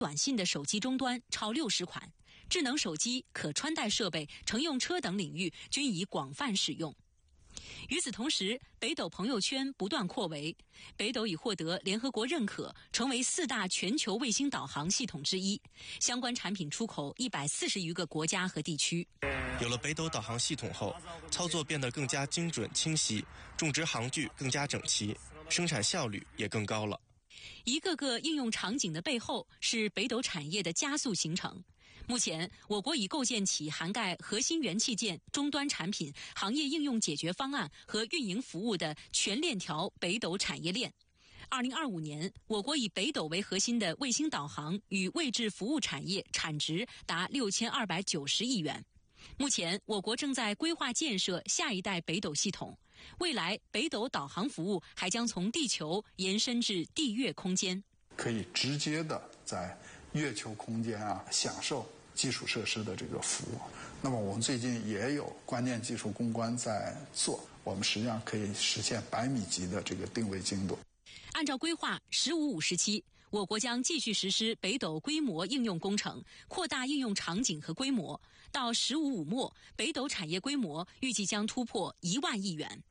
短信的手机终端超60款，智能手机、可穿戴设备、乘用车等领域均已广泛使用。与此同时，北斗朋友圈不断扩围，北斗已获得联合国认可，成为4大全球卫星导航系统之一，相关产品出口140余个国家和地区。 有了北斗导航系统后，操作变得更加精准清晰，种植航距更加整齐，生产效率也更高了。 一个个应用场景的背后是北斗产业的加速形成。目前，我国已构建起涵盖核心元器件、终端产品、行业应用解决方案和运营服务的全链条北斗产业链。2025年，我国以北斗为核心的卫星导航与位置服务产业产值达6290亿元。目前，我国正在规划建设下一代北斗系统，未来北斗导航服务还将从地球延伸至地月空间， 可以直接的在月球空间享受基础设施的这个服务。那么我们最近也有关键技术攻关在做，我们实际上可以实现100米级的这个定位精度。 按照规划，15-5时期，我国将继续实施北斗规模应用工程，扩大应用场景和规模。到15-5末，北斗产业规模预计将突破1万亿元。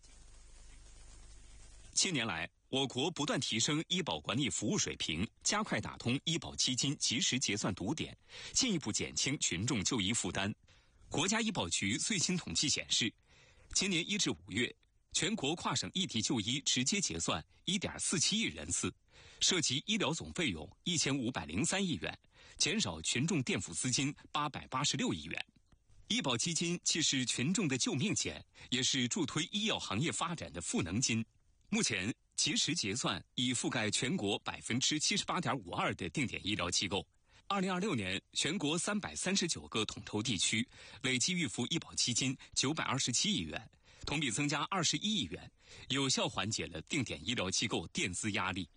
近年来，我国不断提升医保管理服务水平，加快打通医保基金及时结算堵点，进一步减轻群众就医负担。国家医保局最新统计显示，今年1至5月，全国跨省异地就医直接结算1.47亿人次，涉及医疗总费用1503亿元，减少群众垫付资金886亿元。医保基金既是群众的救命钱，也是助推医药行业发展的赋能金。目前，及时结算已覆盖全国78.52%的定点医疗机构。2026年，全国339个统筹地区累计预付医保基金927亿元，同比增加21亿元，有效缓解了定点医疗机构垫资压力。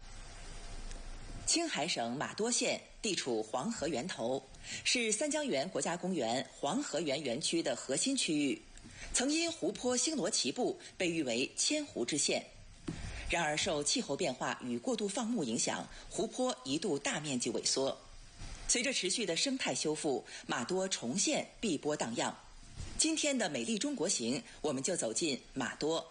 青海省玛多县地处黄河源头，是三江源国家公园黄河源园区的核心区域，曾因湖泊星罗棋布被誉为千湖之县。然而，受气候变化与过度放牧影响，湖泊一度大面积萎缩。随着持续的生态修复，玛多重现碧波荡漾。今天的美丽中国行，我们就走进玛多。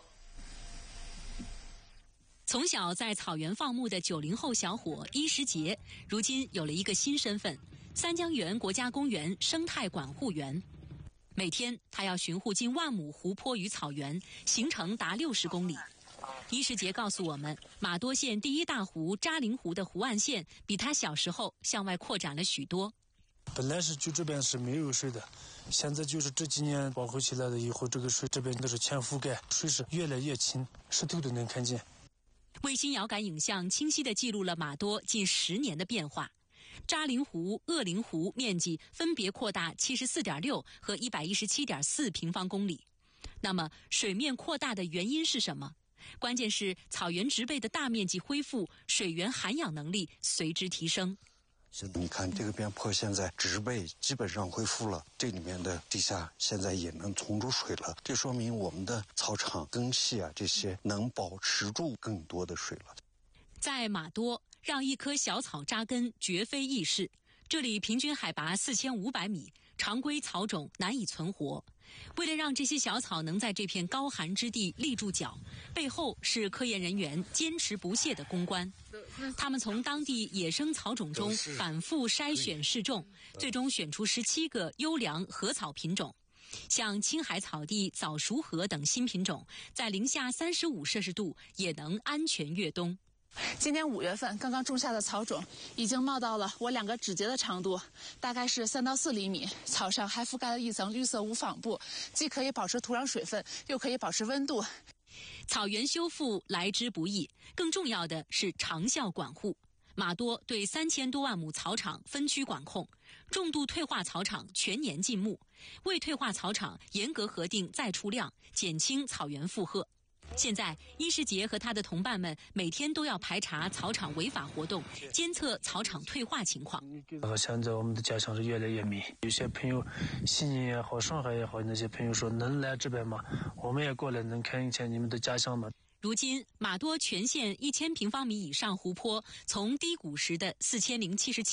从小在草原放牧的90后小伙伊时杰，如今有了一个新身份——三江源国家公园生态管护员。每天，他要巡护近1万亩湖泊与草原，行程达60公里。伊时杰告诉我们，玛多县第一大湖扎林湖的湖岸线比他小时候向外扩展了许多。 本来是就这边是没有水的，现在就是这几年保护起来了以后，这个水这边都是全覆盖，水是越来越清，石头都能看见。 卫星遥感影像清晰地记录了玛多近10年的变化。扎林湖、鄂林湖面积分别扩大74.6和117.4平方公里。那么，水面扩大的原因是什么？关键是草原植被的大面积恢复，水源涵养能力随之提升。 你看这个边坡，现在植被基本上恢复了，这里面的地下现在也能存住水了，这说明我们的草场根系这些能保持住更多的水了。 在玛多，让一棵小草扎根绝非易事。这里平均海拔4500米，常规草种难以存活。为了让这些小草能在这片高寒之地立住脚，背后是科研人员坚持不懈的攻关。他们从当地野生草种中反复筛选试种，最终选出17个优良禾草品种。像青海草地早熟禾等新品种，在零下35摄氏度也能安全越冬。 今年5月份刚刚种下的草种已经冒到了我2个指节的长度，大概是3到4厘米。草上还覆盖了一层绿色无纺布，既可以保持土壤水分，又可以保持温度。 草原修复来之不易，更重要的是长效管护。玛多对3000多万亩草场分区管控，重度退化草场全年禁牧，未退化草场严格核定再出量，减轻草原负荷。现在，伊时杰和他的同伴们每天都要排查草场违法活动，监测草场退化情况。 现在我们的家乡是越来越密，有些朋友西宁也好，上海也好，那些朋友说能来这边吗？我们也过来能看一看你们的家乡吗？ 如今，玛多全县1000平方米以上湖泊从低谷时的4077